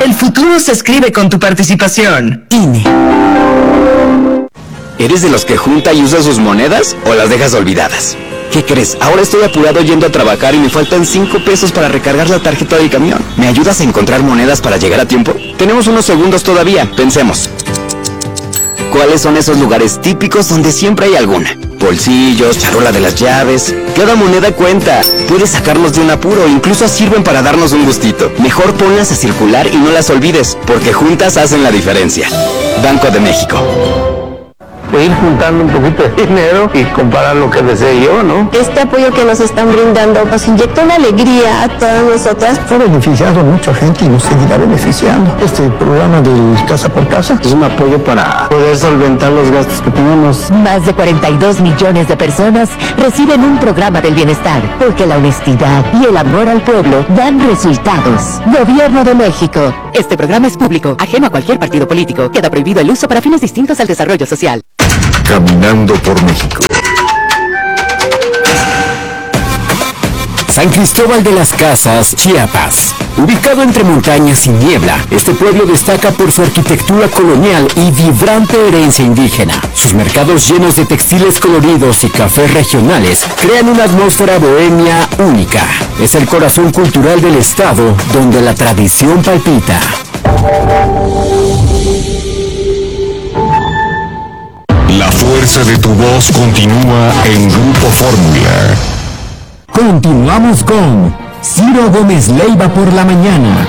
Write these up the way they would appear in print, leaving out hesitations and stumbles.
El futuro se escribe con tu participación. INE. ¿Eres de los que junta y usa sus monedas o las dejas olvidadas? ¿Qué crees? Ahora estoy apurado yendo a trabajar y me faltan 5 pesos para recargar la tarjeta del camión. ¿Me ayudas a encontrar monedas para llegar a tiempo? Tenemos unos segundos todavía, pensemos. ¿Cuáles son esos lugares típicos donde siempre hay alguna? Bolsillos, charola de las llaves. Cada moneda cuenta. Puedes sacarlos de un apuro, incluso sirven para darnos un gustito. Mejor ponlas a circular y no las olvides, porque juntas hacen la diferencia. Banco de México. Ir juntando un poquito de dinero y comparar lo que desee yo, ¿no? Este apoyo que nos están brindando nos inyecta una alegría a todas nosotras. Ha beneficiado a mucha gente y nos seguirá beneficiando. Este programa del Casa por Casa es un apoyo para poder solventar los gastos que tenemos. Más de 42 millones de personas reciben un programa del bienestar, porque la honestidad y el amor al pueblo dan resultados. Gobierno de México. Este programa es público, ajeno a cualquier partido político. Queda prohibido el uso para fines distintos al desarrollo social. Caminando por México. San Cristóbal de las Casas, Chiapas. Ubicado entre montañas y niebla, este pueblo destaca por su arquitectura colonial y vibrante herencia indígena. Sus mercados llenos de textiles coloridos y cafés regionales crean una atmósfera bohemia única. Es el corazón cultural del estado, donde la tradición palpita. La fuerza de tu voz continúa en Grupo Fórmula. Continuamos con Ciro Gómez Leiva por la mañana.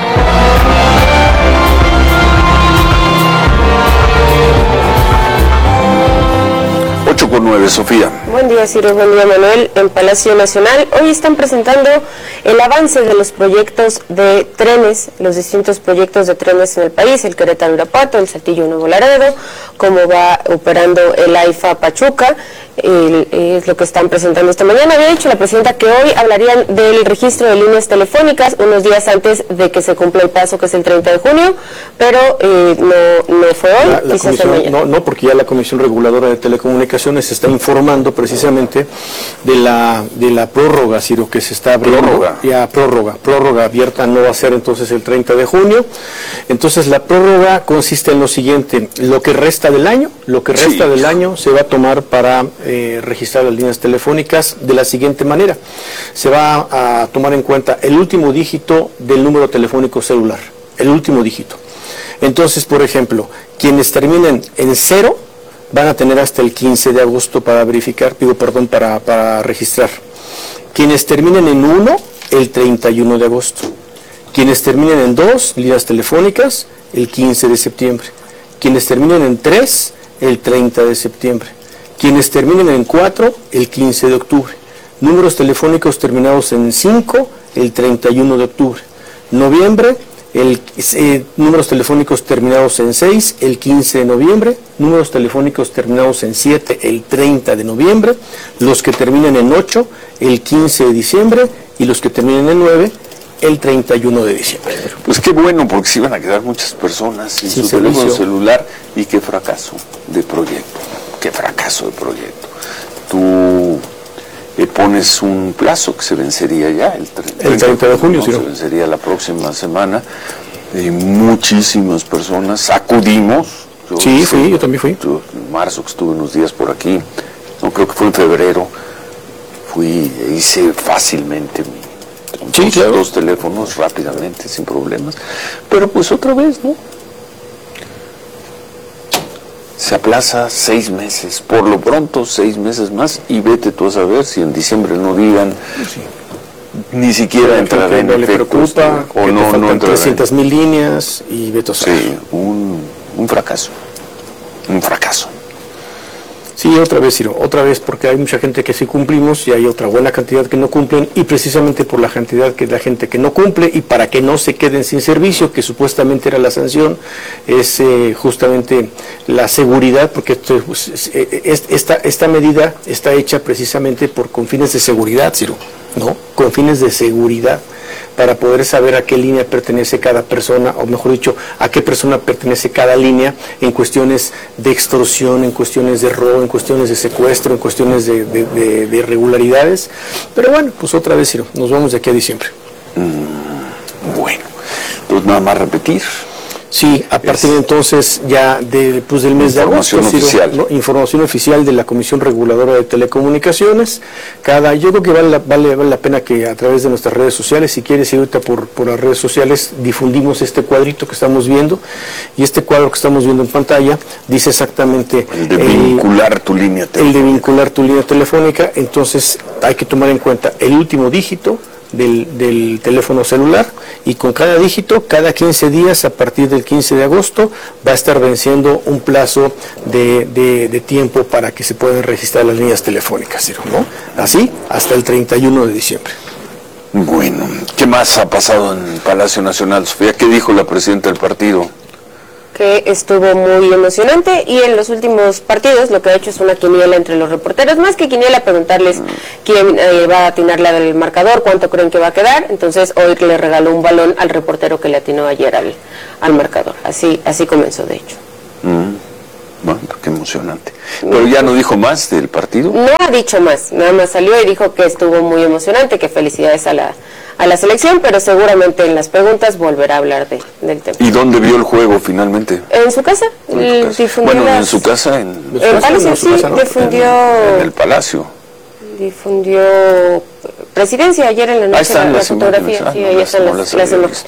8:09, Sofía. Buen día, Ciro. Buen día, Manuel. En Palacio Nacional hoy están presentando el avance de los proyectos de trenes, los distintos proyectos de trenes en el país, el Querétaro-Irapuato, el Saltillo-Nuevo Laredo, cómo va operando el AIFA Pachuca, es lo que están presentando esta mañana. Había dicho la presidenta que hoy hablarían del registro de líneas telefónicas unos días antes de que se cumpla el plazo, que es el 30 de junio, pero no fue hoy, quizás mañana. No, porque ya la Comisión Reguladora de Telecomunicaciones está informando precisamente de la prórroga, Ciro, que se está abriendo. Prórroga abierta no va a ser entonces el 30 de junio. Entonces la prórroga consiste en lo siguiente: lo que resta del año se va a tomar para registrar las líneas telefónicas de la siguiente manera. Se va a tomar en cuenta el último dígito del número telefónico celular, el último dígito. Entonces, por ejemplo, quienes terminen en 0 van a tener hasta el 15 de agosto para para registrar. Quienes terminen en 1, el 31 de agosto. Quienes terminen en 2, líneas telefónicas, el 15 de septiembre. Quienes terminen en 3, el 30 de septiembre. Quienes terminen en 4, el 15 de octubre. Números telefónicos terminados en 5, el 31 de octubre. Noviembre, números telefónicos terminados en 6, el 15 de noviembre. Números telefónicos terminados en 7, el 30 de noviembre. Los que terminen en 8, el 15 de diciembre. Y los que terminen en 9, el 31 de diciembre. Pues qué bueno, porque se iban a quedar muchas personas sin su teléfono celular, y qué fracaso de proyecto. Tú pones un plazo que se vencería ya, el 30 de junio, se vencería la próxima semana, y muchísimas personas acudimos. Yo también fui. Yo, en marzo, que estuve unos días por aquí, no creo que fue en febrero, hice fácilmente dos teléfonos rápidamente, sin problemas, pero pues otra vez, ¿no? Se aplaza 6 meses, por lo pronto 6 meses más, y vete tú a saber si en diciembre no digan, ni siquiera entrará en efecto, o no entrará. 300,000 líneas y vete a saber. Sí, un fracaso. Sí, otra vez, porque hay mucha gente que sí cumplimos y hay otra buena cantidad que no cumplen, y precisamente por la cantidad que la gente que no cumple, y para que no se queden sin servicio, que supuestamente era la sanción, es justamente la seguridad, porque esta medida está hecha precisamente con fines de seguridad, Ciro, ¿no? Con fines de seguridad, para poder saber a qué línea pertenece cada persona, o mejor dicho, a qué persona pertenece cada línea, en cuestiones de extorsión, en cuestiones de robo, en cuestiones de secuestro, en cuestiones de irregularidades. Pero bueno, pues otra vez, Ciro, nos vamos de aquí a diciembre. Bueno, Entonces nada más repetir. Sí, a partir de entonces ya del mes de agosto, información oficial de la Comisión Reguladora de Telecomunicaciones. Yo creo que vale la pena que a través de nuestras redes sociales, si quieres ir ahorita por las redes sociales, difundimos este cuadrito que estamos viendo, y este cuadro que estamos viendo en pantalla dice exactamente el de vincular tu línea telefónica. El de vincular tu línea telefónica. Entonces hay que tomar en cuenta el último dígito del teléfono celular, y con cada dígito, cada 15 días, a partir del 15 de agosto, va a estar venciendo un plazo de tiempo para que se puedan registrar las líneas telefónicas, ¿no? Así, hasta el 31 de diciembre. Bueno, ¿qué más ha pasado en Palacio Nacional, Sofía? ¿Qué dijo la presidenta del partido? Que estuvo muy emocionante, y en los últimos partidos lo que ha hecho es una quiniela entre los reporteros, más que quiniela, preguntarles quién va a atinarle al marcador, cuánto creen que va a quedar. Entonces hoy le regaló un balón al reportero que le atinó ayer al marcador. Así comenzó, de hecho. Bueno, qué emocionante. Pero ya no dijo más del partido. No ha dicho más, nada más salió y dijo que estuvo muy emocionante, que felicidades a la selección, pero seguramente en las preguntas volverá a hablar del tema. ¿Y dónde vio el juego finalmente? En su casa. En su casa, en Palacio, sí, difundió... En el Palacio. Difundió Presidencia ayer en la noche, la fotografía, sí, ahí están las imágenes.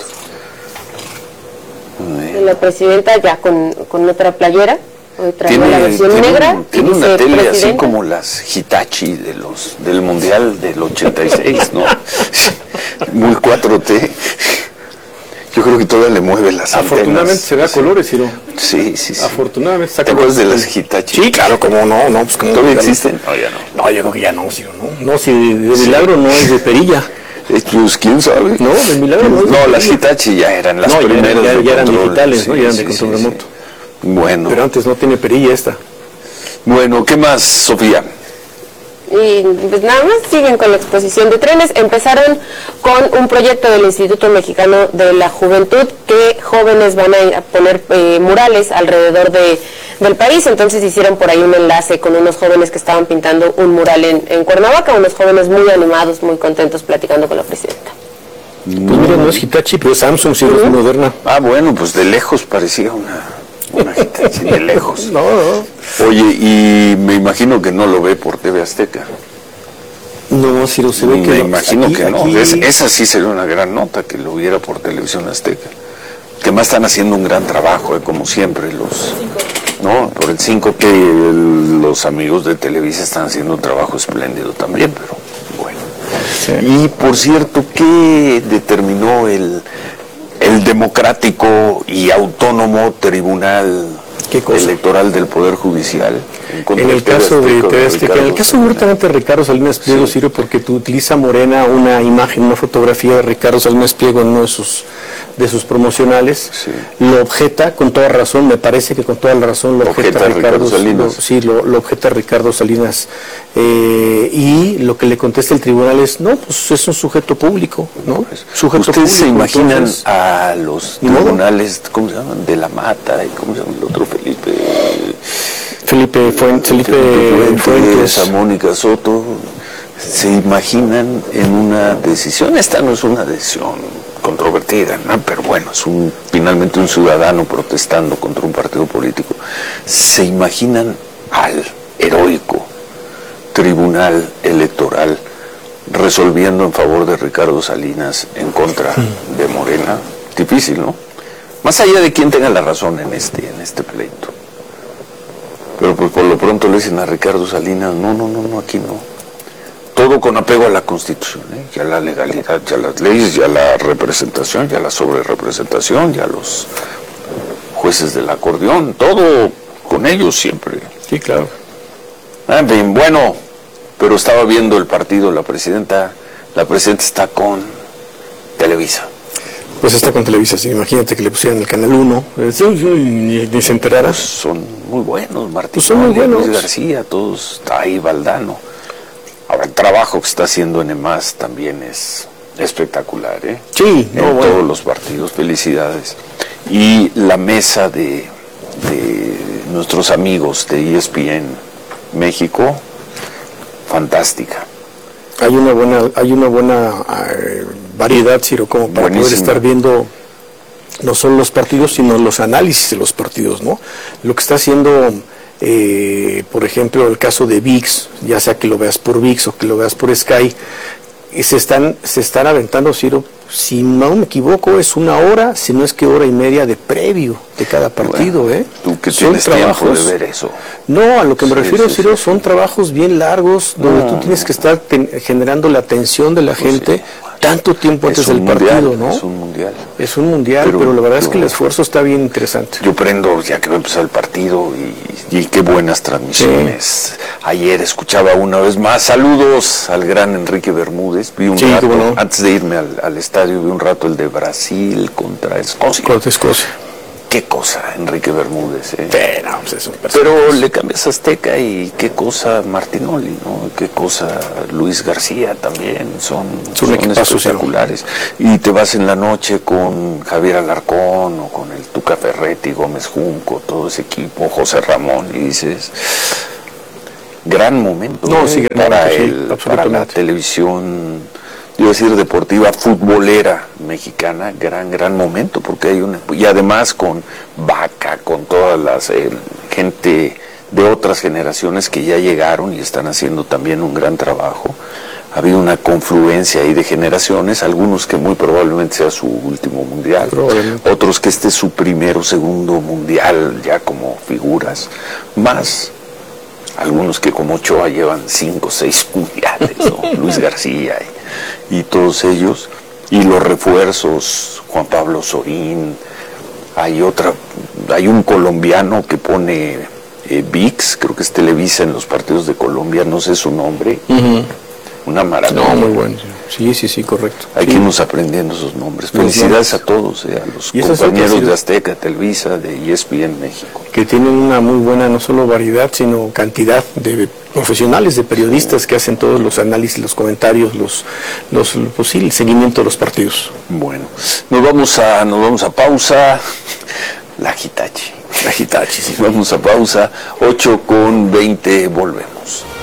La presidenta ya con otra playera. Hoy trae la versión negra. Tiene una tele presidenta, así como las Hitachi del Mundial del 86, ¿no? Muy 4T. Yo creo que todavía le mueve las afortunadamente antenas. Se ve a colores, Ciro. Sí. Afortunadamente ¿Te acuerdas de las Hitachi? Sí, claro, como no, pues como ¿todavía existen? No, ya no. No, yo creo que ya no, Ciro, ¿no? No, si de milagro no es de perilla. Pues quién sabe. No, de milagro no es de perilla. Las Hitachi ya eran las primeras ya eran digitales, ¿no? Ya eran de control remoto. Bueno. Pero antes no tiene perilla esta. Bueno, ¿qué más, Sofía? Y pues nada más, siguen con la exposición de trenes. Empezaron con un proyecto del Instituto Mexicano de la Juventud, que jóvenes van a ir a poner murales alrededor del país. Entonces hicieron por ahí un enlace con unos jóvenes que estaban pintando un mural en Cuernavaca, unos jóvenes muy animados, muy contentos, platicando con la presidenta. Pues mira, no es Hitachi, pero es Samsung, si es moderna. Bueno, pues de lejos parecía una Hitachi, de lejos. No. Oye, y me imagino que no lo ve por TV Azteca. No, si lo se ve que me imagino que no. Esa sí sería una gran nota, que lo viera por Televisión Azteca. Que más están haciendo un gran trabajo, como siempre, por el 5 que los amigos de Televisa están haciendo un trabajo espléndido también, pero bueno. Sí. Y por cierto, ¿qué determinó el democrático y autónomo Tribunal Electoral del Poder Judicial? En el caso de TV Azteca, en el caso de Ricardo Salinas Pliego, Ciro, porque tú utiliza Morena una imagen, una fotografía de Ricardo Salinas Pliego en uno de sus promocionales, lo objeta con toda razón, me parece que con toda la razón lo objeta Ricardo Salinas. Lo objeta Ricardo Salinas, y lo que le contesta el tribunal es, no, pues es un sujeto público, ¿no? ¿Ustedes se imaginan entonces, a los tribunales, ¿cómo se llaman? De la Mata, y ¿cómo se llama el otro? Felipe Fuentes, a Mónica Soto, se imaginan en una decisión? Esta no es una decisión controvertida, ¿no? Pero bueno, es finalmente un ciudadano protestando contra un partido político. ¿Se imaginan al heroico Tribunal Electoral resolviendo en favor de Ricardo Salinas en contra de Morena? Difícil, ¿no? Más allá de quién tenga la razón en este pleito. Pero pues por lo pronto le dicen a Ricardo Salinas, no, aquí no. Todo con apego a la Constitución, ya la legalidad, ya las leyes, ya la representación, ya la sobrerepresentación, ya los jueces del acordeón, todo con ellos siempre. Sí, claro. En fin, bueno, pero estaba viendo el partido, la presidenta está con Televisa. Pues está con Televisa, sí, imagínate que le pusieran el Canal 1, ni se enterara. Pues son muy buenos, Martín, pues son muy buenos. Luis García, todos, está ahí Valdano. Ahora, el trabajo que está haciendo en EMAS también es espectacular, ¿eh? Sí, en todos los partidos, felicidades. Y la mesa de nuestros amigos de ESPN México, fantástica. Hay una buena variedad, Ciro, como para poder estar viendo no solo los partidos, sino los análisis de los partidos, ¿no? Lo que está haciendo, por ejemplo, el caso de ViX, ya sea que lo veas por ViX o que lo veas por Sky, se están aventando, Ciro, si no me equivoco, es 1 hora, si no es que 1 hora y media de previo de cada partido, bueno, ¿tú que tienes tiempo de ver eso? No, a lo que me refiero, Ciro, son trabajos bien largos, donde tú tienes que estar generando la atención de la gente tanto tiempo antes del partido, ¿no? Es un mundial. Es un mundial, pero la verdad es que el esfuerzo está bien interesante. Yo prendo, ya que va a empezar el partido, y qué buenas transmisiones. Sí. Ayer escuchaba una vez más, saludos al gran Enrique Bermúdez, vi un rato, bueno, antes de irme al estadio, vi un rato el de Brasil contra Escocia. Contra Escocia. Qué cosa, Enrique Bermúdez, Pero, pues pero le cambias a Azteca y qué cosa Martinoli, ¿no? Qué cosa Luis García también, son espectaculares. Y te vas en la noche con Javier Alarcón o con el Tuca Ferretti, Gómez Junco, todo ese equipo, José Ramón, y dices, gran momento para la televisión, iba a decir deportiva, futbolera mexicana, gran momento, porque hay y además con Vaca, con todas las gente de otras generaciones que ya llegaron y están haciendo también un gran trabajo. Ha habido una confluencia ahí de generaciones, algunos que muy probablemente sea su último mundial, otros que este es su primero o segundo mundial ya como figuras, más algunos que como Ochoa llevan 5 o 6 mundiales, ¿no? Luis García y todos ellos, y los refuerzos, Juan Pablo Sorín, hay un colombiano que pone ViX, creo que es Televisa en los partidos de Colombia, no sé su nombre, una maravilla. No, muy bueno, sí, correcto. Hay que irnos aprendiendo esos nombres. Felicidades a todos, a los compañeros de Azteca, Televisa, de ESPN México. Que tienen una muy buena, no solo variedad, sino cantidad de profesionales, de periodistas que hacen todos los análisis, los comentarios, el seguimiento de los partidos. Bueno, nos vamos a pausa. La Hitachi, sí. Vamos a pausa, 8:20, volvemos.